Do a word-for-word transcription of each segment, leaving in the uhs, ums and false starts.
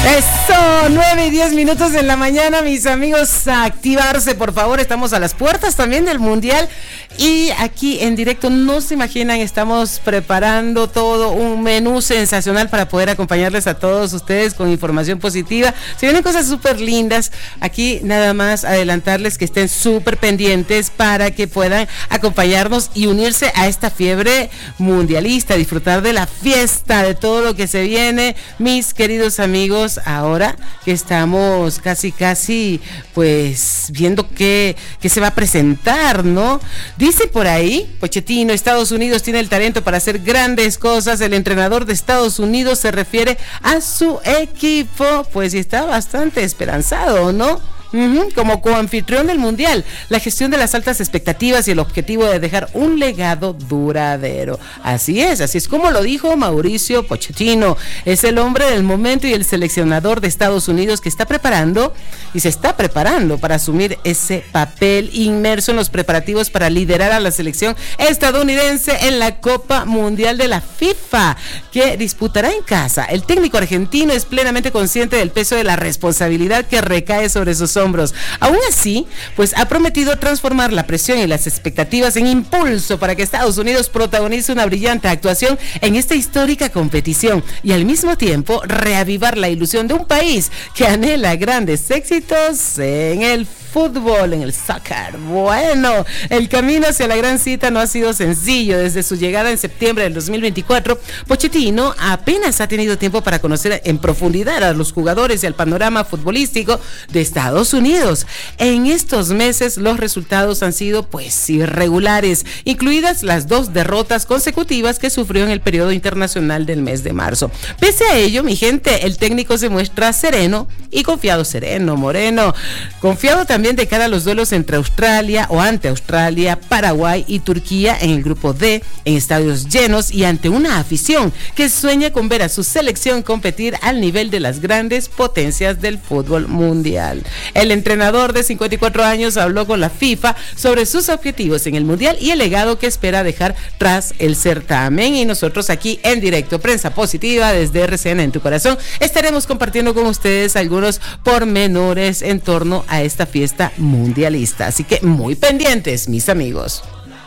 Eso, nueve y diez minutos en la mañana, mis amigos, a activarse, por favor. Estamos a las puertas también del Mundial y aquí en directo, no se imaginan, estamos preparando todo un menú sensacional para poder acompañarles a todos ustedes con información positiva. Se vienen cosas súper lindas. Aquí nada más adelantarles que estén súper pendientes para que puedan acompañarnos y unirse a esta fiebre mundialista, disfrutar de la fiesta, de todo lo que se viene, mis queridos amigos. Ahora que estamos casi casi pues viendo qué, qué se va a presentar, ¿no? Dice por ahí, Pochettino, Estados Unidos tiene el talento para hacer grandes cosas. El entrenador de Estados Unidos se refiere a su equipo, pues y está bastante esperanzado, ¿no? Uh-huh, como coanfitrión del Mundial, la gestión de las altas expectativas y el objetivo de dejar un legado duradero. Así es, así es como lo dijo Mauricio Pochettino. Es el hombre del momento y el seleccionador de Estados Unidos que está preparando y se está preparando para asumir ese papel, inmerso en los preparativos para liderar a la selección estadounidense en la Copa Mundial de la FIFA, que disputará en casa. El técnico argentino es plenamente consciente del peso de la responsabilidad que recae sobre sus hombros. Aún así, pues ha prometido transformar la presión y las expectativas en impulso para que Estados Unidos protagonice una brillante actuación en esta histórica competición y al mismo tiempo reavivar la ilusión de un país que anhela grandes éxitos en el fútbol, en el soccer. Bueno, el camino hacia la gran cita no ha sido sencillo. Desde su llegada en septiembre del dos mil veinticuatro, Pochettino apenas ha tenido tiempo para conocer en profundidad a los jugadores y al panorama futbolístico de Estados Unidos. En estos meses los resultados han sido pues irregulares, incluidas las dos derrotas consecutivas que sufrió en el periodo internacional del mes de marzo. Pese a ello, mi gente, el técnico se muestra sereno y confiado, sereno, moreno, confiado también de cara a los duelos entre Australia o ante Australia, Paraguay y Turquía en el grupo D, en estadios llenos y ante una afición que sueña con ver a su selección competir al nivel de las grandes potencias del fútbol mundial. El entrenador de cincuenta y cuatro años habló con la FIFA sobre sus objetivos en el Mundial y el legado que espera dejar tras el certamen, y nosotros aquí en directo, Prensa Positiva desde R C N en tu corazón, estaremos compartiendo con ustedes algunos pormenores en torno a esta fiesta mundialista, así que muy pendientes, mis amigos.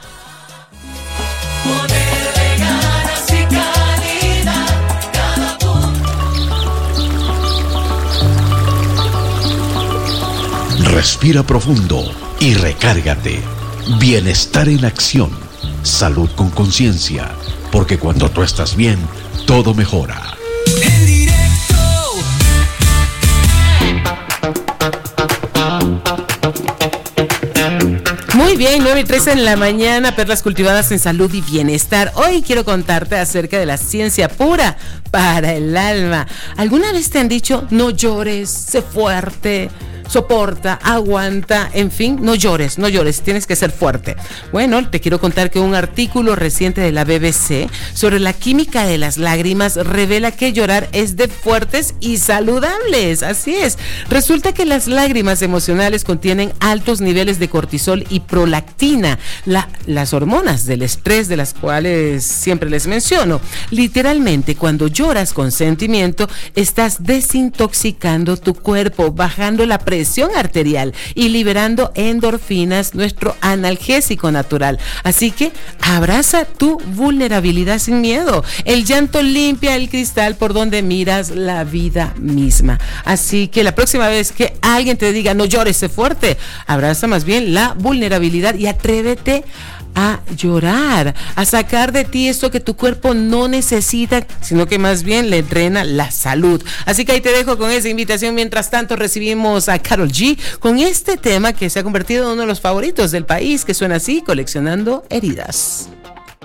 Respira profundo y recárgate. Bienestar en acción, salud con conciencia, porque cuando tú estás bien, todo mejora. Muy bien, nueve y trece en la mañana, perlas cultivadas en salud y bienestar. Hoy quiero contarte acerca de la ciencia pura para el alma. ¿Alguna vez te han dicho, no llores, sé fuerte, soporta, aguanta, en fin, no llores, no llores, tienes que ser fuerte? Bueno, te quiero contar que un artículo reciente de la B B C sobre la química de las lágrimas revela que llorar es de fuertes y saludables. Así es, resulta que las lágrimas emocionales contienen altos niveles de cortisol y prolactina, la, las hormonas del estrés de las cuales siempre les menciono. Literalmente, cuando lloras con sentimiento, estás desintoxicando tu cuerpo, bajando la presión presión arterial y liberando endorfinas, nuestro analgésico natural. Así que abraza tu vulnerabilidad sin miedo. El llanto limpia el cristal por donde miras la vida misma. Así que la próxima vez que alguien te diga no llores, sé fuerte, abraza más bien la vulnerabilidad y atrévete a llorar, a sacar de ti esto que tu cuerpo no necesita, sino que más bien le drena la salud. Así que ahí te dejo con esa invitación. Mientras tanto, recibimos a Karol G con este tema que se ha convertido en uno de los favoritos del país, que suena así: Coleccionando Heridas.